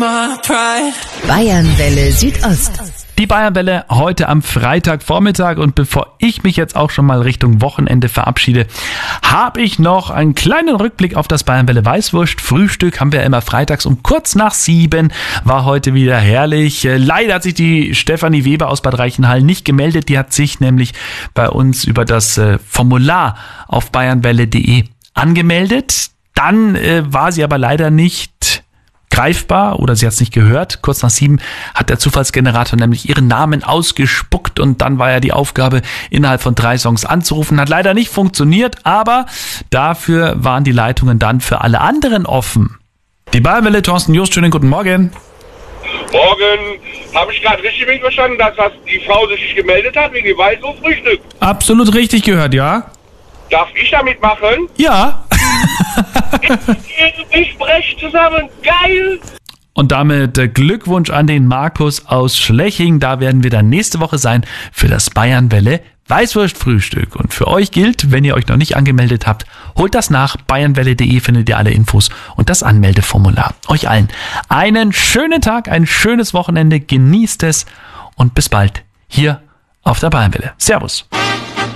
Bayernwelle Südost. Die Bayernwelle heute am Freitagvormittag, und bevor ich mich jetzt auch schon mal Richtung Wochenende verabschiede, habe ich noch einen kleinen Rückblick auf das Bayernwelle Weißwurst Frühstück. Haben wir ja immer freitags um kurz nach 7, war heute wieder herrlich. Leider hat sich die Stefanie Weber aus Bad Reichenhall nicht gemeldet. Die hat sich nämlich bei uns über das Formular auf bayernwelle.de angemeldet. Dann war sie aber leider nicht greifbar oder sie hat es nicht gehört. Kurz nach 7 hat der Zufallsgenerator nämlich ihren Namen ausgespuckt und dann war ja die Aufgabe, innerhalb von 3 Songs anzurufen. Hat leider nicht funktioniert, aber dafür waren die Leitungen dann für alle anderen offen. Die Bayernwelle, Thorsten Just, schönen guten Morgen. Morgen. Habe ich gerade richtig verstanden, dass die Frau sich gemeldet hat wegen dem Weißwurstfrühstück? Absolut richtig gehört, ja? Darf ich damit machen? Ja. Ich spreche zusammen. Geil! Und damit Glückwunsch an den Markus aus Schleching. Da werden wir dann nächste Woche sein für das Bayernwelle Weißwurstfrühstück. Und für euch gilt, wenn ihr euch noch nicht angemeldet habt, holt das nach. bayernwelle.de findet ihr alle Infos und das Anmeldeformular. Euch allen einen schönen Tag, ein schönes Wochenende. Genießt es und bis bald hier auf der Bayernwelle. Servus.